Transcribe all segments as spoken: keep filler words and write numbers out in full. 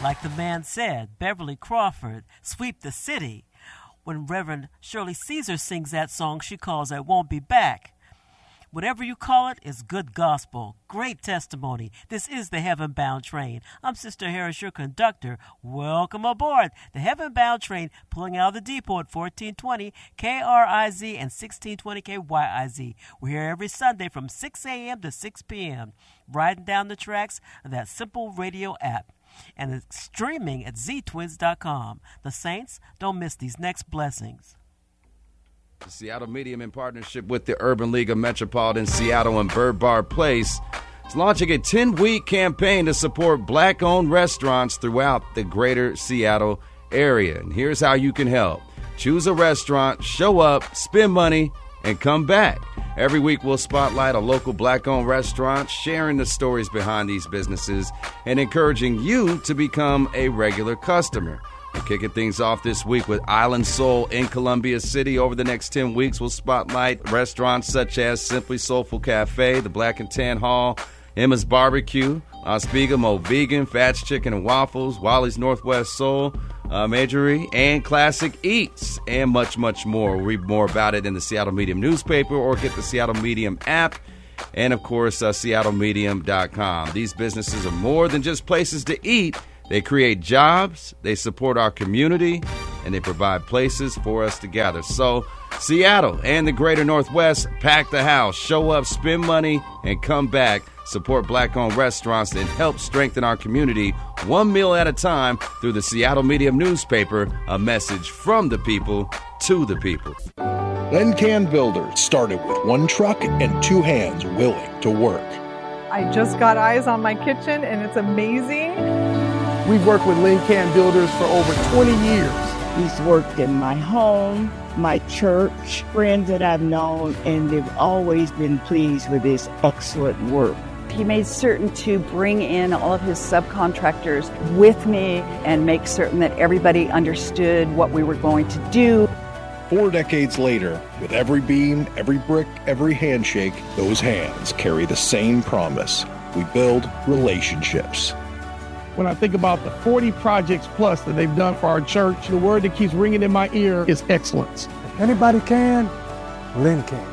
Like the man said, Beverly Crawford, sweep the city. When Reverend Shirley Caesar sings that song, she calls it Won't Be Back. Whatever you call it is good gospel. Great testimony. This is the Heaven Bound Train. I'm Sister Harris, your conductor. Welcome aboard the Heaven Bound Train, pulling out of the depot at fourteen twenty K R I Z and sixteen twenty K Y I Z. We're here every Sunday from six a.m. to six p.m., riding down the tracks of that simple radio app. And it's streaming at z twins dot com. The Saints, don't miss these next blessings. The Seattle Medium, in partnership with the Urban League of Metropolitan Seattle and Bird Bar Place, is launching a ten-week campaign to support black-owned restaurants throughout the greater Seattle area. And here's how you can help. Choose a restaurant, show up, spend money, and come back. Every week we'll spotlight a local black-owned restaurant, sharing the stories behind these businesses and encouraging you to become a regular customer. We're kicking things off this week with Island Soul in Columbia City. Over the next ten weeks, we'll spotlight restaurants such as Simply Soulful Cafe, the Black and Tan Hall, Emma's Barbecue, Ospega Mo Vegan, Fats Chicken and Waffles, Wally's Northwest Soul, uh, Majorie, and Classic Eats, and much, much more. Read more about it in the Seattle Medium newspaper or get the Seattle Medium app. And, of course, uh, seattle medium dot com. These businesses are more than just places to eat. They create jobs, they support our community, and they provide places for us to gather. So, Seattle and the greater Northwest, pack the house, show up, spend money, and come back. Support black-owned restaurants and help strengthen our community one meal at a time through the Seattle Medium newspaper, a message from the people to the people. Lencan Builders started with one truck and two hands willing to work. I just got eyes on my kitchen, and it's amazing. We've worked with Lencan Builders for over twenty years. He's worked in my home, my church, friends that I've known, and they've always been pleased with his excellent work. He made certain to bring in all of his subcontractors with me and make certain that everybody understood what we were going to do. Four decades later, with every beam, every brick, every handshake, those hands carry the same promise. We build relationships. When I think about the forty projects plus that they've done for our church, the word that keeps ringing in my ear is excellence. If anybody can, Lynn can.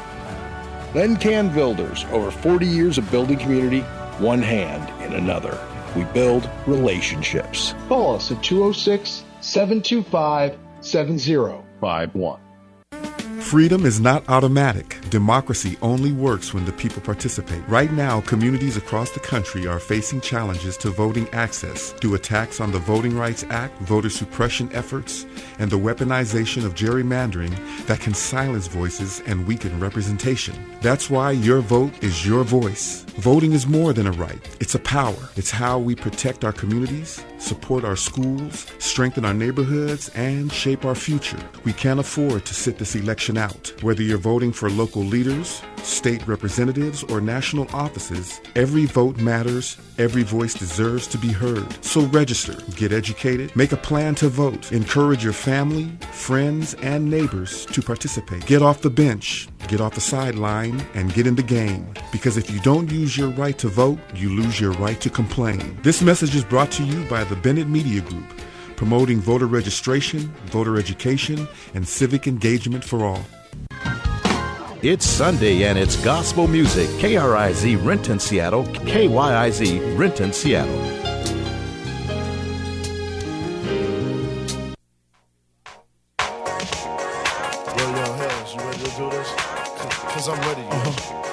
Lencan Builders, over forty years of building community, one hand in another. We build relationships. Call us at two oh six, seven two five, seven oh five one. Freedom is not automatic. Democracy only works when the people participate. Right now, communities across the country are facing challenges to voting access due attacks on the Voting Rights Act, voter suppression efforts, and the weaponization of gerrymandering that can silence voices and weaken representation. That's why your vote is your voice. Voting is more than a right. It's a power. It's how we protect our communities, support our schools, strengthen our neighborhoods, and shape our future. We can't afford to sit this election out. Whether you're voting for local leaders, state representatives, or national offices, every vote matters. Every voice deserves to be heard. So register, get educated, make a plan to vote. Encourage your family, friends, and neighbors to participate. Get off the bench, get off the sideline, and get in the game. Because if you don't use your right to vote, you lose your right to complain. This message is brought to you by the Bennett Media Group, promoting voter registration, voter education, and civic engagement for all. It's Sunday and it's gospel music. K R I Z Renton, Seattle. K Y I Z Renton, Seattle. Yo, yo, Hills, you ready to do this? Cause I'm ready. Uh-huh.